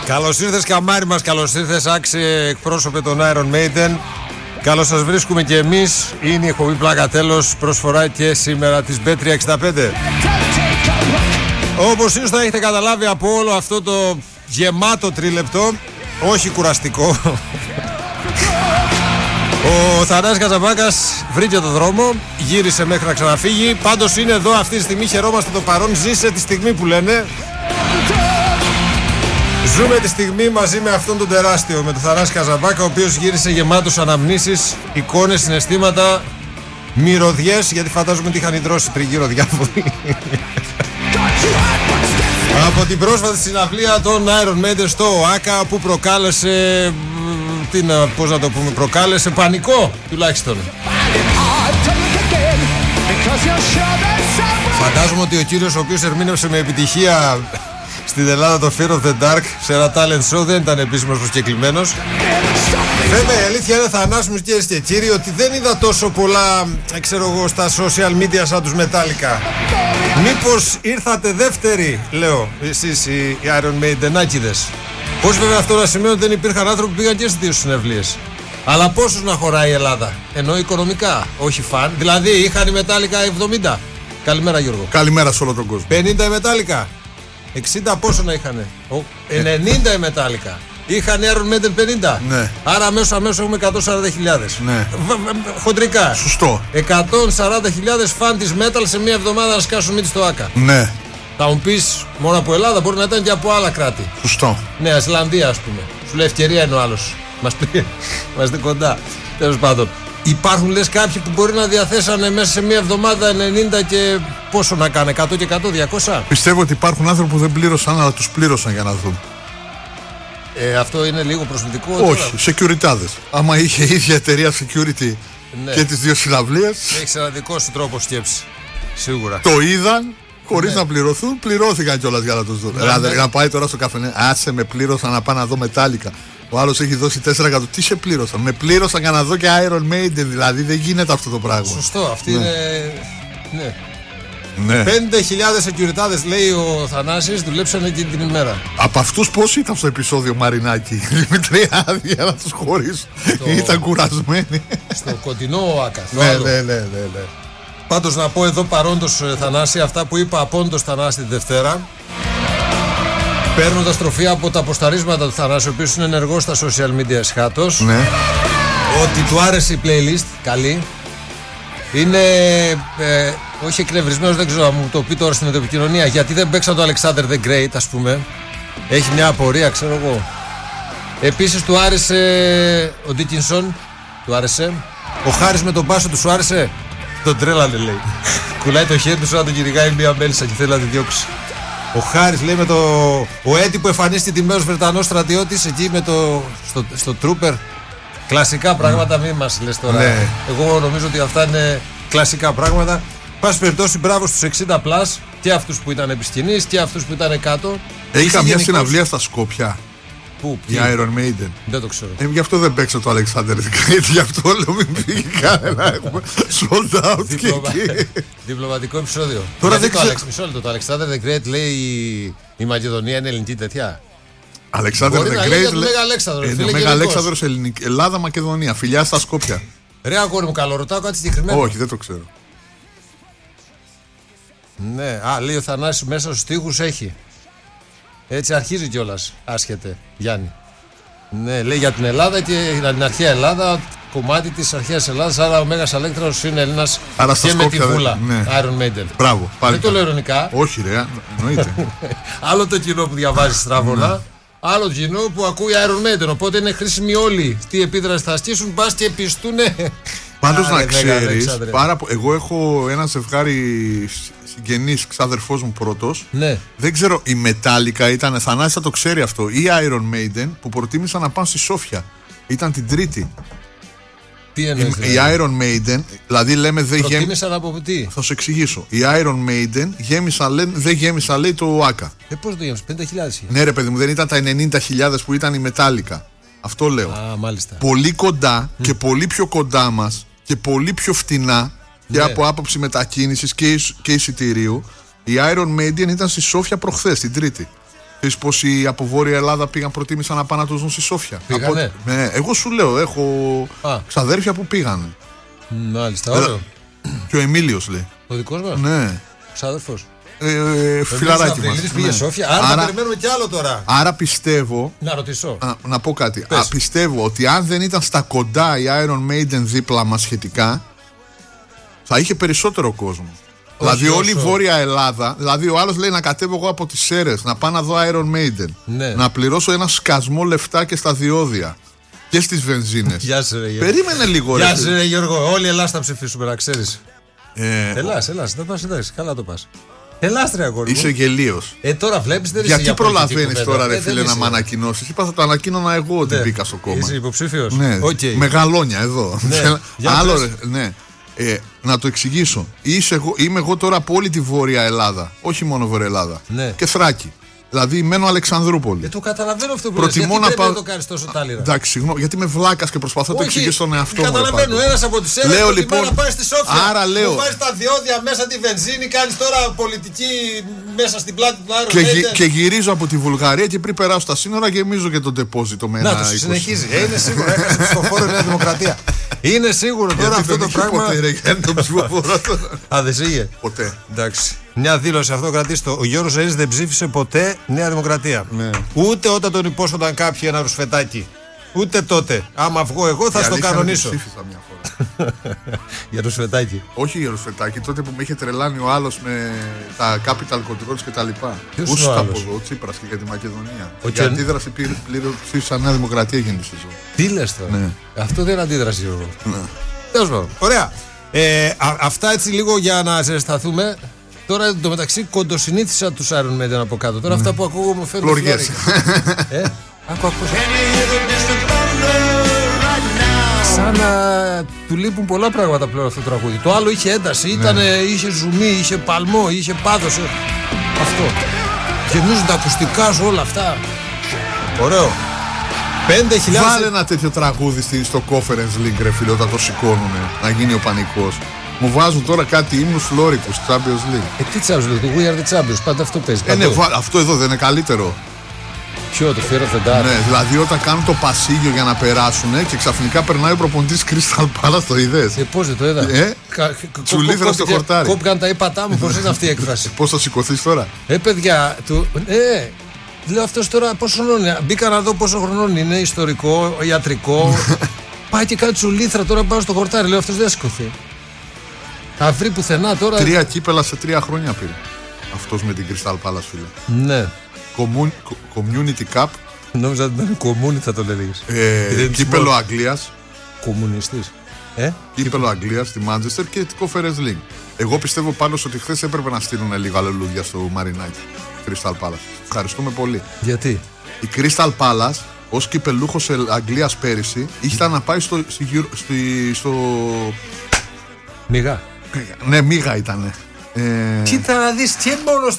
Καλώς ήρθες καμάρι μας, καλώς ήρθες άξιε εκπρόσωπε των Iron Maiden. Καλώς σας βρίσκουμε και εμείς. Είναι η εκπομπή Πλάκα Τέλος, προσφορά και σήμερα της Bet365. Όπως ίσως θα έχετε καταλάβει από όλο αυτό το γεμάτο τρίλεπτο, όχι κουραστικό, ο Θανάσης Καζαμπάκας βρήκε το δρόμο, γύρισε μέχρι να ξαναφύγει. Πάντως είναι εδώ αυτή τη στιγμή, χαιρόμαστε το παρόν, ζήσε τη στιγμή που λένε. Ζούμε τη στιγμή μαζί με αυτόν τον τεράστιο, με τον Θανάση Καζαμπάκα, ο οποίος γύρισε γεμάτος αναμνήσεις, εικόνες, συναισθήματα, μυρωδιές, γιατί φαντάζομαι ότι είχαν ιδρώσει τριγύρω διάφοροι. Από την πρόσφατη συναυλία των Iron Maiden στο ΟΑΚΑ που προκάλεσε, πώς να το πούμε, προκάλεσε πανικό τουλάχιστον. Φαντάζομαι ότι ο κύριος ο οποίος ερμήνευσε με επιτυχία στην Ελλάδα το Fear of the Dark σε ένα talent show δεν ήταν επίσημος προσκεκλημένος. Βέβαια η αλήθεια είναι, Θανάση μου κυρίες και κύριοι, ότι δεν είδα τόσο πολλά, ξέρω εγώ, στα social media σαν τους Metallica. Μήπως ήρθατε δεύτεροι, λέω, εσείς οι Iron Maidenάκηδες. Πώς βέβαια αυτό να σημαίνει ότι δεν υπήρχαν άνθρωποι που πήγαν και στις δύο συναυλίες. Αλλά πόσους να χωράει η Ελλάδα, ενώ οικονομικά, όχι φαν. Δηλαδή είχαν οι Metallica 70. Καλημέρα Γιώργο. Καλημέρα σε όλο τον κόσμο. 50 η Metallica. 60 πόσο να είχανε. 90 η Metallica. Είχαν Iron Maiden 50. Ναι. Άρα αμέσως έχουμε 140.000. Ναι. Χοντρικά. Σωστό. 140.000 φαν της Metal σε μία εβδομάδα να σκάσουν μύτη στο ΆΚΑ. Ναι. Θα μου πεις μόνο από Ελλάδα, μπορεί να ήταν και από άλλα κράτη. Σωστό. Νέα Ζηλανδία, ας πούμε. Σου λέει ευκαιρία είναι ο άλλος. Είμαστε κοντά. Τέλος πάντων. Υπάρχουν λες κάποιοι που μπορεί να διαθέσανε μέσα σε μία εβδομάδα 90 και πόσο να κάνει, 100 και 100, 200. Πιστεύω ότι υπάρχουν άνθρωποι που δεν πλήρωσαν, αλλά τους πλήρωσαν για να δουν. Αυτό είναι λίγο προσβλητικό. Όχι, securityάδες. Άμα είχε η ίδια εταιρεία security, ναι, και τις δύο συναυλίες. Έχεις ένα δικό σου τρόπο σκέψη. Σίγουρα. Το είδαν χωρίς να πληρωθούν, πληρώθηκαν κιόλας για να τους δουν. Δηλαδή να πάει τώρα στο καφενέ, άσε με πλήρωσαν να πάω να δω Metallica. Ο άλλος έχει δώσει 4 Τι σε πλήρωσαν? Με πλήρωσαν για να δω και Iron Maiden. Δηλαδή δεν γίνεται αυτό το πράγμα. Σωστό, αυτή είναι. Ναι. Ναι. 5.000 securityάδες, λέει ο Θανάσης, δουλέψανε εκείνη την ημέρα. Από αυτούς πόσοι ήταν στο επεισόδιο Μαρινάκη? Δημητριάδη, για να τους χωρίσουν. Ήταν κουρασμένοι. Στο κοντινό ΟΑΚΑ. Ναι. Πάντως να πω εδώ παρόντος, Θανάση, αυτά που είπα απόντος Θανάση τη Δευτέρα, παίρνοντας τροφή από τα αποσταρίσματα του Θανάση, ο οποίος είναι ενεργός στα social media σχάτως. Ναι. Ότι του άρεσε η playlist, καλή. Είναι όχι εκνευρισμένος, δεν ξέρω να μου το πει τώρα στην επικοινωνία, γιατί δεν παίξαν το Alexander the Great, ας πούμε. Έχει μια απορία, ξέρω εγώ. Επίσης του άρεσε ο Ντίκινσον, του άρεσε. Ο Χάρης με τον μπάσο του σου άρεσε? Τον τρέλανε, λέει. Κουλάει το χέρι του σαν να τον κυνηγάει μια μέλισσα και θέλει να τη διώξει. Ο Χάρης λέει με το. Ο Έντι που εμφανίστηκε τιμαίος Βρετανός στρατιώτης εκεί με το. Στο Trooper. Κλασικά πράγματα, μη μας λες τώρα. Ναι. Εγώ νομίζω ότι αυτά είναι κλασικά πράγματα. Πάση περιπτώσει, μπράβο στους 60+, και αυτούς που ήταν επί σκηνής και αυτούς που ήταν κάτω. Έχει καμιά συναυλία στα Σκόπια? Πού, η Iron Maiden? Δεν το ξέρω. Γι' αυτό δεν παίξα το Alexander the Great. Γι' αυτό λέω μην πήγε κανένα. Έχουμε sold out και εκεί. Διπλωματικό επεισόδιο. Τώρα δεν ξέρω. Μισό λεπτό. Το Alexander the Great λέει η Μακεδονία είναι ελληνική τέτοια. Alexander the Great. Είναι Μέγα Αλέξανδρος, Ελλάδα, Μακεδονία. Φιλιά στα Σκόπια. Ρε αγόρι μου, καλό, ρωτάω κάτι συγκεκριμένο. Όχι, δεν το ξέρω. Ναι, λέει ο Θανάσης μέσα στους στίχους έχει. Έτσι αρχίζει κιόλας. Άσχετε, Γιάννη. Ναι, λέει για την Ελλάδα και για την αρχαία Ελλάδα, κομμάτι της αρχαίας Ελλάδας. Άρα ο Μέγας Αλέξανδρος είναι Έλληνας και με τη βούλα. Ναι. Iron Maiden. Μπράβο, πάλι. Δεν το λέω ειρωνικά. Όχι, ρε, εννοείται. Άλλο το κοινό που διαβάζει στραβώνα, άλλο κοινό που ακούει Iron Maiden. Οπότε είναι χρήσιμοι όλοι. Τι επίδραση θα ασκήσουν, πας και πιστούνε. Πάντως να ξέρεις, εγώ έχω ένα ζευγάρι συγγενής, ξάδερφός μου πρώτος. Ναι. Δεν ξέρω, η Metallica ήταν, Θανάση θα το ξέρει αυτό, ή Iron Maiden που προτίμησαν να πάνε στη Σόφια. Ήταν την Τρίτη. Τι εννοείς? Η Iron Maiden, δηλαδή λέμε δεν γέμισαν. Προτίμησαν από τι? Θα σου εξηγήσω. Η Iron Maiden δεν γέμισαν, λέει, το ΟΑΚΑ. Πώς το γέμισαν? 50.000. Ναι, ρε παιδί μου, δεν ήταν τα 90.000 που ήταν η Metallica. Αυτό λέω. Μάλιστα. Πολύ κοντά και πολύ πιο κοντά μας και πολύ πιο φτηνά και από άποψη μετακίνησης και εισιτηρίου. Η Iron Maiden ήταν στη Σόφια προχθές, την Τρίτη. Ξέρεις πως οι από Βόρεια Ελλάδα προτίμησαν να πάνε να τους δουν στη Σόφια. Πήγανε. Ναι, εγώ σου λέω, έχω ξαδέρφια που πήγανε. Μάλιστα, ωραίο. Και ο Εμίλιος λέει. Ο δικός μας. Ναι. Ξάδερφος. Φιλαράκι μας. Πήγε Σόφια. Άρα θα περιμένουμε κι άλλο τώρα. Άρα πιστεύω. Να ρωτήσω. Να πω κάτι. Πιστεύω ότι αν δεν ήταν στα κοντά η Iron Maiden δίπλα μας σχετικά, θα είχε περισσότερο κόσμο. Δηλαδή όλη η Βόρεια Ελλάδα, δηλαδή ο άλλος λέει να κατέβω εγώ από τις Σέρρες, να πάω να δω Iron Maiden, ναι. Να πληρώσω ένα σκασμό λεφτά και στα διόδια και στις βενζίνες. Γεια σου ρε Γιώργο. Περίμενε λίγο ρε. Γεια σου ρε Γιώργο, όλη η Ελλάδα θα ψηφίσουμε να ξέρεις. Ελλάς, δεν πας εντάξει, καλά το πας. Ελλάς ρε αγόρι. Είσαι γελίος. Τώρα βλέπεις δεν είσαι. Γιατί προλαβαίνεις τώρα ρε φίλε να με ανακοινώσεις? Είπα θα το ανακοίνωνα εγώ ότι μπήκα στο κόμμα. Είσαι υποψήφιος. Ναι, μεγαλόνια εδώ. Άλλο ναι. Να το εξηγήσω. Είμαι εγώ τώρα από όλη τη Βόρεια Ελλάδα. Όχι μόνο Βόρεια Ελλάδα. Ναι. Και Θράκη. Δηλαδή μένω Αλεξανδρούπολη. Το καταλαβαίνω αυτό που λες. Γιατί πρέπει να το κάνεις τόσο τάλιρα? Εντάξει, συγγνώμη, γιατί είμαι βλάκας και προσπαθώ να το εξηγήσω στον εαυτό μου. Καταλαβαίνω, ένας από τις Έλληνες λέω λοιπόν να πάει στη Σόφια. Άρα λέω. Μου βάζεις τα διόδια μέσα τη βενζίνη, κάνεις τώρα πολιτική μέσα στην πλάτη του Iron Maiden. Και γυρίζω από τη Βουλγαρία και πριν περάσω τα σύνορα γεμίζω και το ντεπόζιτο με ένα 20. Να το συνεχίζει. Είναι σίγουρο, έχασε ψηφοφόρο η Νέα Δημοκρατία. Είναι σίγουρο τώρα αυτό το πράγμα. Α, δεν σήγε. Ποτέ. Εντάξει. Μια δήλωση αυτό κρατήστε. Ο Γιώργος Ζαΐρης δεν ψήφισε ποτέ Νέα Δημοκρατία. Ναι. Ούτε όταν τον υπόσχονταν κάποιοι ένα ρουσφετάκι. Ούτε τότε. Άμα βγω εγώ θα στο κανονίσω. Ψήφισα μια φορά. Για ρουσφετάκι. Όχι για ρουσφετάκι. Τότε που με είχε τρελάνει ο άλλος με τα capital controls και τα λοιπά. Ποιος είναι ο άλλος? Ο Τσίπρας και για τη Μακεδονία. Για αντίδραση ψήφισα Νέα Δημοκρατία εκείνη τη σεζόν. Τι λες τώρα? Ναι. Αυτό δεν είναι αντίδραση, Γιώργο. Τέλος πάντων. Ωραία. Αυτά έτσι λίγο για να ζεσταθούμε. Τώρα εντωμεταξύ κοντοσυνήθισα τους Iron Maiden από κάτω. Τώρα αυτά που ακούω μου φαίνονται φλόριες. Άκου. Σαν να του λείπουν πολλά πράγματα πλέον αυτό το τραγούδι. Το άλλο είχε ένταση, είχε ζουμί, είχε παλμό, είχε πάδος. Αυτό. Γεμίζουν τα ακουστικά σου όλα αυτά. Ωραίο. 5.000. Βάλε ένα τέτοιο τραγούδι στο conference link ρε φίλε όταν το σηκώνουνε. Να γίνει ο πανικός. Μου βάζουν τώρα κάτι ύμνους φλόρικους Champions League. Τι Champions League? We are the champions. Πάντα αυτό παίζει. Αυτό εδώ δεν είναι καλύτερο? Ποιο, το Fear of the Dark? Ναι, δηλαδή όταν κάνουν το πασίγιο για να περάσουν και ξαφνικά περνάει ο προπονητής Crystal Palace, το είδες? Πώς δεν το είδα? Τσουλήθρα στο χορτάρι. Κόπηκαν τα ύπατά μου, πώς είναι αυτή η έκφραση? Πώς θα σηκωθείς τώρα? Παιδιά, λέω αυτός τώρα πόσο χρονών είναι? Μπήκα να δω πόσο χρονών είναι, ιστορικό, ιατρικό. Πάει και κάνει τσουλήθρα τώρα πάνω στο χορτάρι. Λέω αυτός δεν θα σηκωθεί. Θα βρει πουθενά τώρα. 3 κύπελα σε 3 χρόνια πήρε αυτός με την Crystal Palace, φίλε. Ναι. Community Cup. Νόμιζα ότι ήταν community θα το έλεγες. Κύπελο Αγγλίας. Κομμουνιστής. Κύπελο Αγγλίας στη Manchester και την Conference League. Εγώ πιστεύω πάντως ότι χθες έπρεπε να στείλουν λίγο αλληλούδια στο Μαρινάκι. Crystal Palace. Ευχαριστούμε πολύ. Γιατί? Η Crystal Palace ως κυπελούχος Αγγλίας πέρυσι είχε να πάει στο Μίγα. Ναι, Μίγα ήτανε. Κοίτα να δεις και μόνος.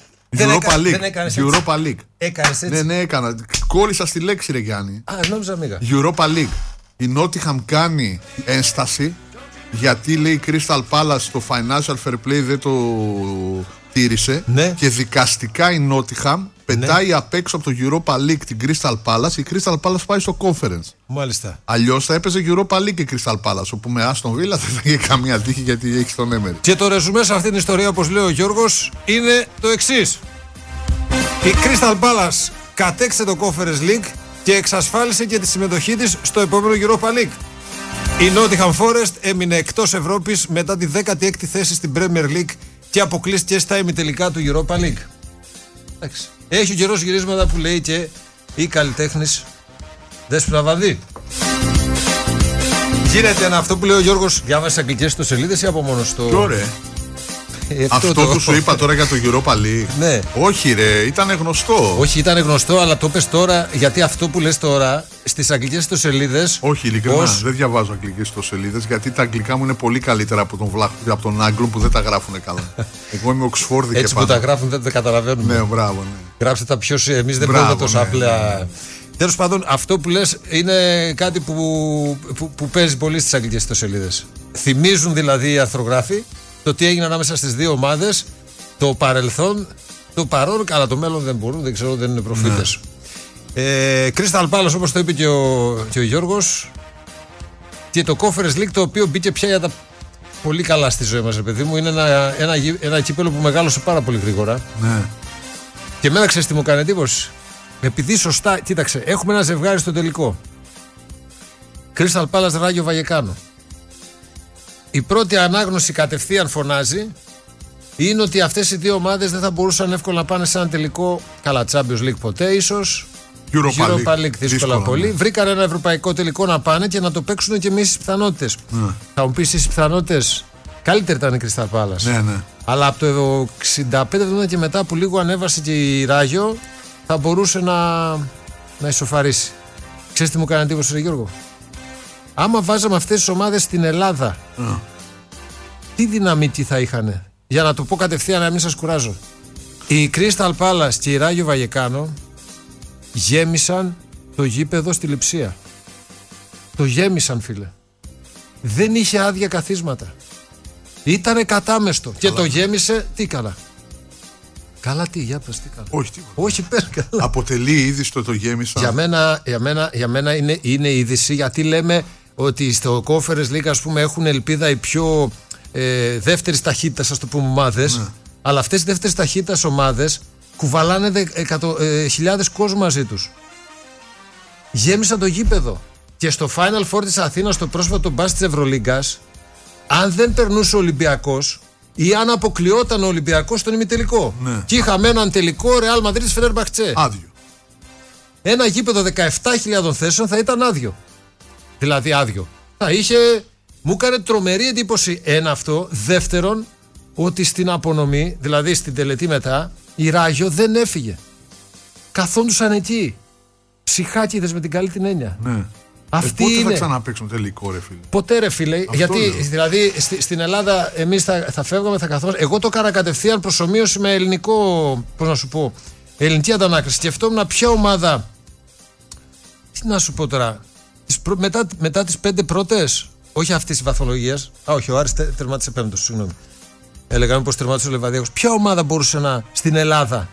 Europa League. Έκανες έτσι? Ναι, έκανα. Κόλλησα στη λέξη ρε Γιάννη. Νόμιζα Μίγα. Europa League. Η Nottingham κάνει ένσταση γιατί λέει η Crystal Palace το financial fair play δεν το τήρησε, ναι. Και δικαστικά η Nottingham πετάει απ' έξω από το Europa League την Crystal Palace. Η Crystal Palace πάει στο Conference. Μάλιστα. Αλλιώς θα έπαιζε Europa League η Crystal Palace, όπου με Aston Villa δεν θα είχε καμία τύχη γιατί έχει τον Έμερι. Και το ρεζουμέ σε αυτήν την ιστορία, όπως λέει ο Γιώργος, είναι το εξής. Η Crystal Palace κατέξε το Conference League και εξασφάλισε και τη συμμετοχή της στο επόμενο Europa League. Η Nottingham Forest έμεινε εκτός Ευρώπης μετά τη 16η θέση στην Premier League και αποκλείστηκε στα ημιτελικά του Europa League. Εντάξει. Έχει ο καιρός γυρίσματα που λέει και η καλλιτέχνης Δέσποινα Βανδύ. Γίνεται ένα αυτό που λέει ο Γιώργος. Διάβασες αγγλικές ιστοσελίδες ή από μόνος το? Ωραία. Αυτό που σου είπα τώρα για το Europa League. Ναι. Όχι ρε, ήταν γνωστό. Όχι, ήταν γνωστό, αλλά το πες τώρα γιατί αυτό που λες τώρα στις αγγλικές ιστοσελίδες. Όχι, ειλικρινά. Δεν διαβάζω αγγλικές ιστοσελίδες γιατί τα αγγλικά μου είναι πολύ καλύτερα από τον Άγγλο που δεν τα γράφουν καλά. Εγώ είμαι Οξφόρδη και έτσι που τα γράφουν δεν τα καταλαβαίνουμε. Ναι, μπράβο. Ναι. Γράψτε τα πιο. Εμείς δεν μπορούμε τόσο απλά. Ναι. Τέλος πάντων, αυτό που λες είναι κάτι που παίζει πολύ στις αγγλικές ιστοσελίδες. Θυμίζουν δηλαδή οι αρθρογράφοι το τι έγινε ανάμεσα στις δύο ομάδες, το παρελθόν Το παρόν, αλλά το μέλλον δεν μπορούν, δεν ξέρω, δεν είναι προφήτες. Crystal Palace, όπως το είπε και ο Γιώργος, και το Conference League, το οποίο μπήκε πια για τα πολύ καλά στη ζωή μας, παιδί μου. Είναι ένα κύπελο που μεγάλωσε πάρα πολύ γρήγορα. Ναι. Και εμένα, ξέρεις τι μου κάνει εντύπωση? Επειδή σωστά, κοίταξε, έχουμε ένα ζευγάρι στο τελικό. Crystal Palace Ράγιο Βαγεκάνο. Η πρώτη ανάγνωση κατευθείαν φωνάζει είναι ότι αυτές οι δύο ομάδες δεν θα μπορούσαν εύκολα να πάνε σε ένα τελικό. Καλά, Champions League ποτέ, ίσως. Europa League δύσκολα πολύ. Βρήκαν ένα ευρωπαϊκό τελικό να πάνε και να το παίξουν και με ίσες πιθανότητες. Θα μου πεις, ίσες πιθανότητες καλύτερα ήταν η Crystal Palace. Ναι. Αλλά από το 65-70 και μετά, που λίγο ανέβασε και η Ράγιο, θα μπορούσε να ισοφαρίσει. Ξέρεις τι μου κάνει εντύπωση, ρε Γιώργο? Άμα βάζαμε αυτές τις ομάδες στην Ελλάδα, τι δυναμική θα είχαν? Για να το πω κατευθείαν, να μην σας κουράζω. Η Crystal Palace και η Ράγιο Βαγεκάνο γέμισαν το γήπεδο στη Λειψία. Το γέμισαν, φίλε. Δεν είχε άδεια καθίσματα. Ήτανε κατάμεστο. Καλά. Και το γέμισε, τι καλά? Καλά τι, για πες τι καλά? Όχι, τίποτα. Όχι, πες καλά. Αποτελεί είδηση το γέμισα. Για μένα είναι είδηση, γιατί λέμε ότι στο Conference League, ας πούμε, έχουν ελπίδα οι πιο δεύτερης ταχύτητας, ας το πούμε, ομάδες. Ναι. Αλλά αυτές οι δεύτερες ταχύτητας ομάδες κουβαλάνε χιλιάδες κόσμου μαζί τους. Γέμισαν το γήπεδο. Και στο Final Four της Αθήνας, στο πρόσφατο μπάσκετ της Ευρωλίγκας, αν δεν περνούσε ο Ολυμπιακός ή αν αποκλειόταν ο Ολυμπιακός στον ημιτελικό, ναι, και είχαμε έναν τελικό Real Madrid Φενέρμπαχτσε, άδειο. Ένα γήπεδο 17.000 θέσεων θα ήταν άδειο. Δηλαδή άδειο. Θα είχε. Μου έκανε τρομερή εντύπωση αυτό. Δεύτερον, ότι στην απονομή, δηλαδή στην τελετή μετά, η Ράγιο δεν έφυγε. Καθόντουσαν εκεί. Ψυχάκιδες με την καλή την έννοια. Ναι. Αυτή πότε είναι. θα ξαναπαίξουμε τελικό, ρε φίλε? Ποτέ, ρε φίλε. Αυτό γιατί λέω. Δηλαδή στην Ελλάδα εμείς θα φεύγαμε, θα καθόμαστε. Εγώ το έκανα κατευθείαν προσομοίωση με ελληνικό. Πώς να σου πω? Ελληνική αντανάκριση. Σκεφτόμουν ποια ομάδα. Τι να σου πω τώρα. Μετά τις 5 πρώτες. Όχι αυτής της βαθμολογίας. Όχι, ο Άρης τερμάτισε 5ος, συγγνώμη. Έλεγαμε πως τερμάτισε ο Λεβαδιακός. Ποια ομάδα μπορούσε στην Ελλάδα?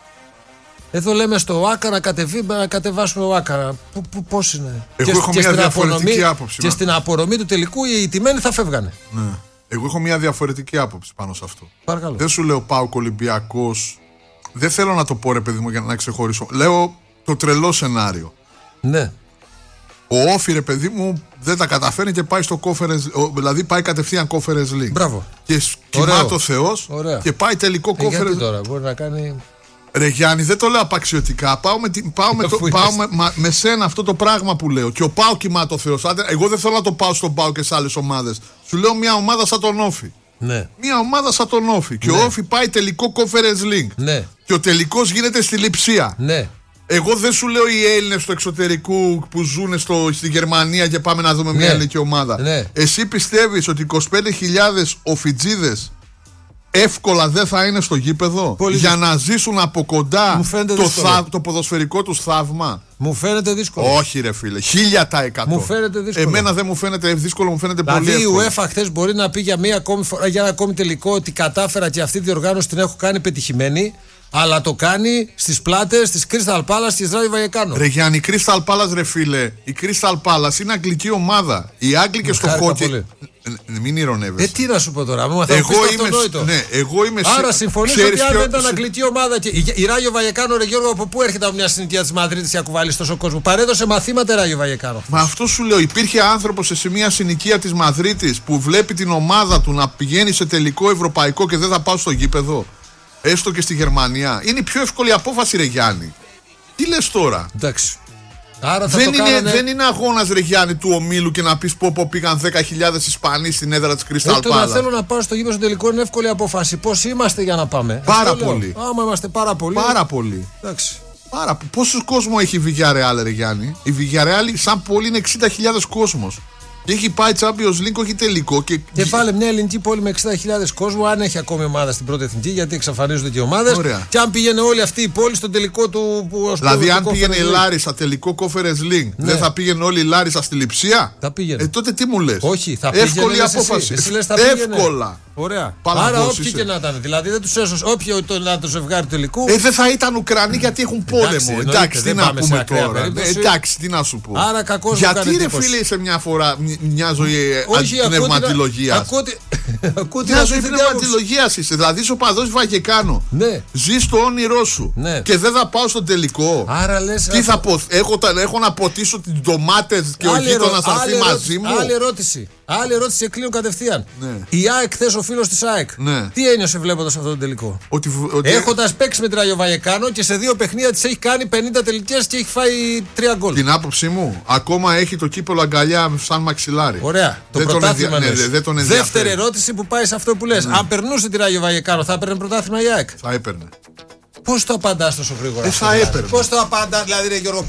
Εδώ λέμε στο ΆΚΑ να κατεβεί, να κατεβάσουμε ο ΆΚΑ. Πώς είναι? Εγώ έχω μια διαφορετική άποψη. Και στην απονομή του τελικού οι ηττημένοι θα φεύγανε. Ναι. Εγώ έχω μια διαφορετική άποψη πάνω σε αυτό. Παρακαλώ. Δεν σου λέω ΠΑΟΚ Ολυμπιακός. Δεν θέλω να το πω, ρε παιδί μου, για να ξεχωρίσω. Λέω το τρελό σενάριο. Ναι. Ο Όφι, ρε παιδί μου, δεν τα καταφέρνει και πάει στο Conference, δηλαδή πάει κατευθείαν Conference League. Μπράβο. Και κοιμάται ο Θεός και πάει τελικό Conference. Γιατί τώρα μπορεί να κάνει. Ρε Γιάννη, δεν το λέω απαξιωτικά. Πάω με σένα αυτό το πράγμα που λέω. Και ο ΠΑΟ κοιμάται ο Θεός. Εγώ δεν θέλω να το πάω στον ΠΑΟ και σε άλλες ομάδες. Σου λέω μια ομάδα σαν τον Όφι. Ναι. Μια ομάδα σαν τον Όφι. Και ο Όφι πάει τελικό Conference League. Ναι. Και ο τελικός γίνεται στη Λειψία. Ναι. Εγώ δεν σου λέω οι Έλληνες του εξωτερικού που ζουν στη Γερμανία και πάμε να δούμε μια ελληνική ομάδα. Ναι. Εσύ πιστεύεις ότι 25.000 οφιτζίδες εύκολα δεν θα είναι στο γήπεδο για να ζήσουν από κοντά το ποδοσφαιρικό τους θαύμα? Μου φαίνεται δύσκολο. Όχι, ρε φίλε, 1000%. Μου φαίνεται δύσκολο. Εμένα δεν μου φαίνεται δύσκολο, μου φαίνεται δηλαδή, πολύ εύκολο. Δηλαδή η UEFA χθες μπορεί να πει για μία ακόμη φορά, για ένα ακόμη τελικό, ότι κατάφερα και αυτή τη διοργάνωση την έχω κάνει πετυχημένη. Αλλά το κάνει στις πλάτες της Crystal Palace και της Ράγιο Βαγεκάνο. Ρε Γιάννη, η Crystal Palace, ρε φίλε, η Crystal Palace είναι αγγλική ομάδα. Οι Άγγλοι και στο χόκι. Μην ηρωνεύεσαι. Τι να σου πω τώρα, μου θα πεις το αυτονόητο. Ναι, εγώ είμαι. Άρα συμφωνείς ότι αν δεν ήταν αγγλική ομάδα. Και η Ράγιο Βαγεκάνο, ρε Γιώργο, από πού έρχεται από μια συνοικία της Μαδρίτης για κουβάλει τόσο κόσμο? Παρέδωσε μαθήματα Ράγιο Βαγεκάνο. Μα αυτό σου λέω, υπήρχε άνθρωπος σε μια συνοικία της Μαδρίτης που βλέπει την ομάδα του να πηγαίνει σε τελικό ευρωπαϊκό και δεν θα πάω στο γήπεδο? Έστω και στη Γερμανία. Είναι η πιο εύκολη απόφαση, ρε Γιάννη. Τι λες τώρα? Εντάξει. Άρα δεν είναι αγώνας, ρε Γιάννη, του ομίλου και να πεις πω πήγαν 10.000 Ισπανοί στην έδρα της Crystal Palace. Να θέλω να πάω στο γήπεδο στο τελικό είναι εύκολη απόφαση. Πώς είμαστε για να πάμε? Πάρα πολύ. Άμα είμαστε πάρα πολύ. Πάρα πολύ. Εντάξει. Πόσους κόσμο έχει η Villarreal, ρε Γιάννη? Η Villarreal σαν πόλη είναι 60.000 κόσμος. Και έχει πάει Champions League, όχι τελικό. Και βάλε μια ελληνική πόλη με 60.000 κόσμο, αν έχει ακόμη ομάδα στην πρώτη εθνική, γιατί εξαφανίζονται και ομάδες. Και αν πήγαινε όλη αυτή η πόλη στο τελικό του. Δηλαδή, αν πήγαινε η Λάρισα τελικό Conference League, δεν θα πήγαινε όλη η Λάρισα στη Λειψία? Θα πήγαινε. Τότε τι μου λες? Όχι, θα πήγαινε. Εύκολη απόφαση. Εσύ λες θα εύκολα. Ωραία. Παλαβός Άρα όποιοι είσαι. και να ήταν. Δηλαδή δεν τους έσωσε. Όποιο να το ζευγάρι του τελικού. Δεν θα ήταν Ουκρανοί γιατί έχουν πόλεμο. Εντάξει, τι να πούμε τώρα. Εντάξει, τι να σου πω. Άρα κακώς μου γιατί κάνει ρε εντύπωση. φίλε είσαι μια ζωή πνευματολογίας. Μια ζωή πνευματολογίας είσαι. Δηλαδή είσαι ο παδός Βαγεκάνο. Ναι. Ζεις το όνειρό σου. Ναι. Και δεν θα πάω στον τελικό. Άρα λες. Τι θα πω, έχω να ποτίσω τις ντομάτες και ο γείτονας θα έρθει μαζί μου. Άλλη ερώτηση, κλείνω κατευθείαν. Ναι. Η ΑΕΚ, χθες ο φίλος της ΑΕΚ, Ναι. τι ένιωσε βλέποντας αυτό το τελικό? Ότι... Έχοντας παίξει με τη Ράγιο Βαγεκάνο και σε 2 παιχνίδια της έχει κάνει 50 τελικές και έχει φάει 3 γκολ. Την άποψή μου, ακόμα έχει το κύπελο αγκαλιά σαν μαξιλάρι. Ωραία. Το Δεν πρωτάθλημα τον εννοείς. δεν τον ενδιαφέρει. Δεύτερη ερώτηση που πάει σε αυτό που λες. Αν περνούσε τη Ράγιο Βαγεκάνο, θα έπαιρνε πρωτάθλημα η ΑΕΚ? Θα έπαιρνε. Πώς το απαντάς τόσο γρήγορα? Θα έπαιρνε. Πώς το απαντάς, δηλαδή, ρε Γιώργο,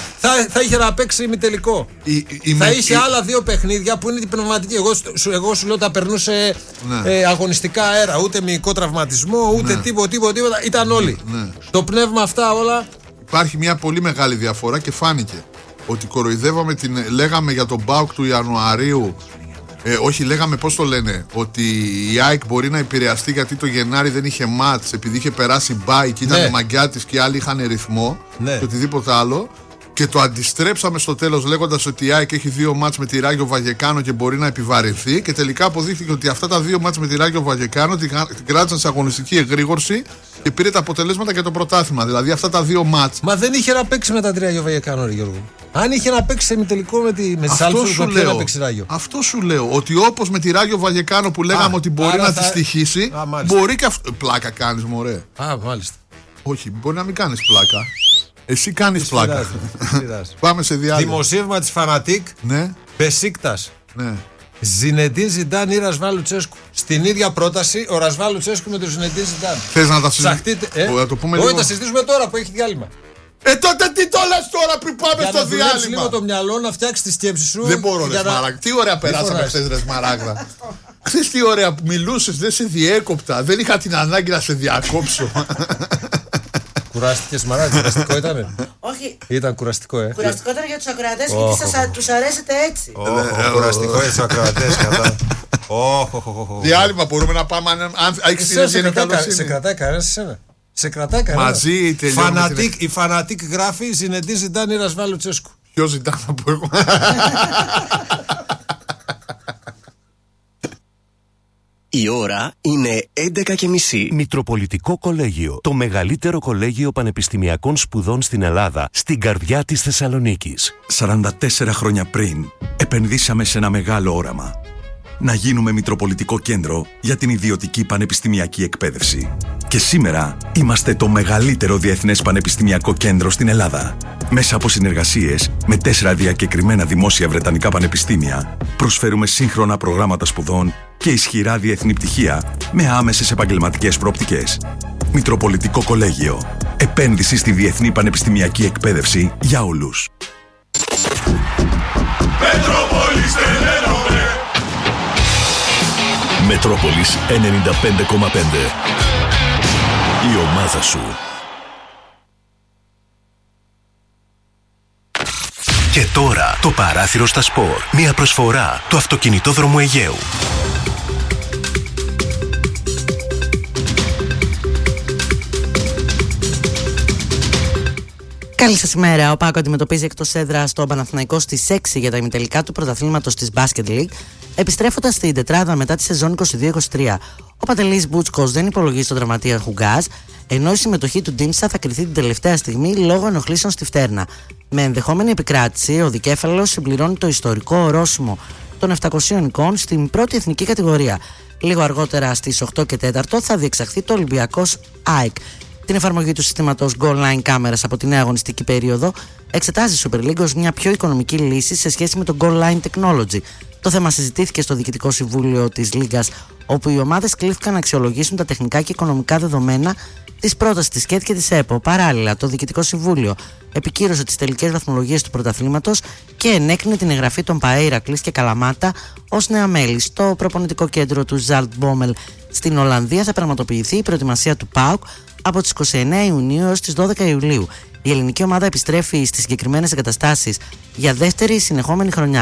θα είχε να παίξει ημιτελικό. Θα είχε άλλα 2 παιχνίδια που είναι την πνευματική. Εγώ σου λέω τα περνούσε αγωνιστικά αέρα. Ούτε μυϊκό τραυματισμό, ούτε τίποτα. Ήταν όλοι. Ναι. Το πνεύμα αυτά όλα. Υπάρχει μια πολύ μεγάλη διαφορά και φάνηκε ότι κοροϊδεύαμε, λέγαμε για τον ΠΑΟΚ του Ιανουαρίου. Όχι, λέγαμε πώς το λένε, ότι η ΑΕΚ μπορεί να επηρεαστεί γιατί το Γενάρη δεν είχε μάτς επειδή είχε περάσει μπάι και ήταν μαγκιά της και άλλοι είχαν ρυθμό και οτιδήποτε άλλο. Και το αντιστρέψαμε στο τέλος λέγοντας ότι η ΑΕΚ έχει 2 μάτς με τη Ράγιο Βαγεκάνο και μπορεί να επιβαρυνθεί. Και τελικά αποδείχθηκε ότι αυτά τα 2 μάτς με τη Ράγιο Βαγεκάνο την κράτησαν σε αγωνιστική εγρήγορση και πήρε τα αποτελέσματα για το πρωτάθλημα. Δηλαδή αυτά τα 2 μάτς. Μα δεν είχε να παίξει με τα 3 Ράγιο Βαγεκάνο, ρε Γιώργο. Αν είχε να παίξει σε ημιτελικό με τη Σάλτσμπουργκ, δεν να παίξει Ράγιο. Αυτό σου λέω. Ότι όπως με τη Ράγιο Βαγεκάνο που λέγαμε ότι μπορεί να τη στοιχήσει, μπορεί και αυτό. Πλάκα κάνεις, μωρέ. Α, μάλιστα. Όχι, μπορεί να μην κάνεις πλάκα. Εσύ κάνεις πλάκα. Πάμε σε διάλειμμα. Δημοσίευμα της Φανατίκ. Ναι. Μπεσίκτας. Ναι. Ζινεντίν Ζιντάν ή Ρασβάν Λουτσέσκου. Στην ίδια πρόταση ο Ρασβάν Λουτσέσκου με τον Ζινεντίν Ζιντάν. Θες να τα Ψαχτείτε. Όχι, τα συζητήσουμε τώρα που έχει διάλειμμα. Τότε τι το λες τώρα πριν πάμε στο διάλειμμα? Για να λίγο το μυαλό, να φτιάξει τη σκέψη σου. Δεν μπορώ, ρε Σμαράγδα. Τι ωραία περάσαμε χθες, ρε Σμαράγδα. Χθες τι ωραία που μιλούσες, δεν σε διέκοπτα. Δεν είχα την ανάγκη να σε διακόψω. Κουράστηκε, Σμαράγδα, κουραστικό ήταν? Όχι. Ήταν κουραστικό, Κουραστικό ήταν για τους ακροατές γιατί τους αρέσετε έτσι. Κουραστικό έτσι στους ακροατές. Διάλειμμα μπορούμε να πάμε αν έχεις την ευγενή καλοσύνη. Σε κρατάει κανένας εσένα? Σε κρατάει κανένας? Μαζί τελειώνουμε. Η Φανατίκ γράφει Ζινεντίν Ζιντάν ή Ρασβάν Λουτσέσκου. Ποιο Ζιντάν θα πω εγώ? Η ώρα είναι 11:30. Μητροπολιτικό Κολέγιο. Το μεγαλύτερο κολέγιο πανεπιστημιακών σπουδών στην Ελλάδα, στην καρδιά της Θεσσαλονίκης. 44 χρόνια πριν, επενδύσαμε σε ένα μεγάλο όραμα. Να γίνουμε Μητροπολιτικό Κέντρο για την ιδιωτική πανεπιστημιακή εκπαίδευση. Και σήμερα είμαστε το μεγαλύτερο διεθνές πανεπιστημιακό κέντρο στην Ελλάδα. Μέσα από συνεργασίες με 4 διακεκριμένα δημόσια βρετανικά πανεπιστήμια, προσφέρουμε σύγχρονα προγράμματα σπουδών και ισχυρά διεθνή πτυχία με άμεσες επαγγελματικές προοπτικές. Μητροπολιτικό Κολέγιο. Επένδυση στη διεθνή πανεπιστημιακή εκπαίδευση για όλους. Μετρόπολης 95,5. Η ομάδα σου. Και τώρα το παράθυρο στα σπορ. Μια προσφορά του αυτοκινητόδρομου Αιγαίου. Καλή σας ημέρα. Ο ΠΑΟΚ αντιμετωπίζει εκτός έδρας τον Παναθηναϊκό στις 6 για τα ημιτελικά του πρωταθλήματος της Basket League, επιστρέφοντας στην τετράδα μετά τη σεζόν 22-23. Ο Παντελής Μπούτσκος δεν υπολογίζει τον τραυματία Χουγκάζ, ενώ η συμμετοχή του Ντίμσα θα κριθεί την τελευταία στιγμή λόγω ενοχλήσεων στη φτέρνα. Με ενδεχόμενη επικράτηση, ο Δικέφαλος συμπληρώνει το ιστορικό ορόσημο των 700 εικόν στην πρώτη εθνική κατηγορία. Λίγο αργότερα στις 8 και 4 θα διεξαχθεί το Ολυμπιακός ΑΕΚ. Την εφαρμογή του συστήματος Goal Line Cameras από τη νέα αγωνιστική περίοδο εξετάζει η Super League ως μια πιο οικονομική λύση σε σχέση με το Goal Line Technology. Το θέμα συζητήθηκε στο Διοικητικό Συμβούλιο της Λίγκας, όπου οι ομάδες κλήθηκαν να αξιολογήσουν τα τεχνικά και οικονομικά δεδομένα της πρότασης της ΚΕΤ και της ΕΠΟ. Παράλληλα, το Διοικητικό Συμβούλιο επικύρωσε τις τελικές βαθμολογίες του πρωταθλήματος και ενέκρινε την εγγραφή των ΠΑΕ Ηρακλής και Καλαμάτα ως νέα μέλη. Στο προπονητικό κέντρο του Ζαλτ Μπόμελ στην Ολλανδία θα πραγματοποιηθεί η προετοιμασία του ΠΑΟΚ από τις 29 Ιουνίου έως τις 12 Ιουλίου. Η ελληνική ομάδα επιστρέφει στις συγκεκριμένες εγκαταστάσεις για δεύτερη συνεχόμενη χρονιά.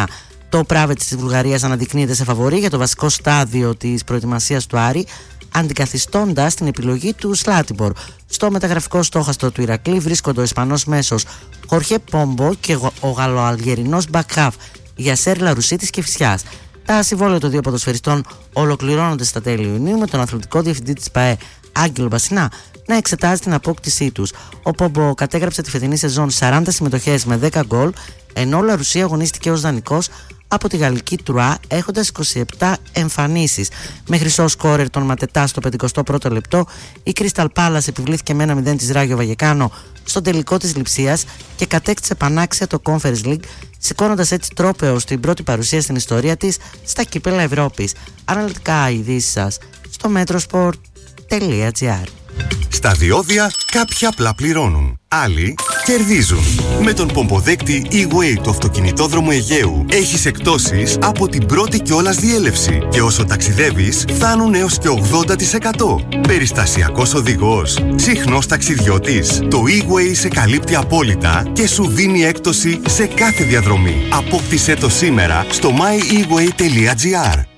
Το Πράβετ της Βουλγαρίας αναδεικνύεται σε φαβορί για το βασικό στάδιο της προετοιμασίας του Άρη, αντικαθιστώντας την επιλογή του Σλάτιμπορ. Στο μεταγραφικό στόχαστρο του Ηρακλή βρίσκονται ο Ισπανός μέσος Χόρχε Πόμπο και ο Γαλλοαλγερινός Μπακχάφ για Σέρλα Ρουσίτης και Φυσιάς. Τα συμβόλαια των δύο ποδοσφαιριστών ολοκληρώνονται στα τέλη Ιουνίου, με τον αθλητικό διευθυντή της ΠΑΕ Άγγελο Μπασινά να εξετάζει την απόκτησή τους. Ο Πόμπο κατέγραψε τη φετινή σεζόν 40 συμμετοχές με 10 γκολ, ενώ ο Λαρουσία αγωνίστηκε ως δανεικός από τη γαλλική Τρουά έχοντας 27 εμφανίσεις. Με χρυσό σκόρερ τον Ματετά στο 51ο λεπτό, η Crystal Palace επιβλήθηκε με 1-0 της Ράγιο Βαγεκάνο στον τελικό της Λειψίας και κατέκτησε πανάξια το Conference League, σηκώνοντας έτσι τρόπαιο στην πρώτη παρουσία στην ιστορία της στα κύπελα Ευρώπης. Αναλυτικά ειδήσεις σας στο metrosport.gr. Στα διόδια κάποιοι απλά πληρώνουν, άλλοι κερδίζουν. Με τον πομποδέκτη E-Way του αυτοκινητόδρομου Αιγαίου έχεις εκπτώσεις από την πρώτη κιόλας διέλευση και όσο ταξιδεύεις φτάνουν έως και 80%. Περιστασιακός οδηγός, συχνός ταξιδιώτης, το E-Way σε καλύπτει απόλυτα και σου δίνει έκπτωση σε κάθε διαδρομή. Απόκτησέ το σήμερα στο myeWay.gr.